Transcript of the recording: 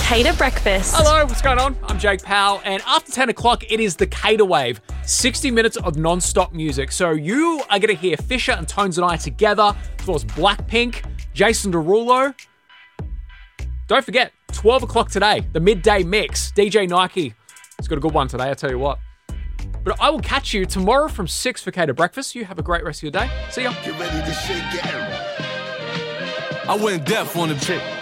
Cater Breakfast. Hello, what's going on? I'm Jake Powell, and after 10 o'clock, it is the Cater Wave. 60 minutes of non-stop music. So you are going to hear Fisher and Tones and I together, as well as Blackpink, Jason Derulo. Don't forget, 12 o'clock today, the midday mix. DJ Nike. He's got a good one today, I tell you what. But I will catch you tomorrow from 6 for Cater Breakfast. You have a great rest of your day. See ya. Get ready to shake it. I went deaf on the chick.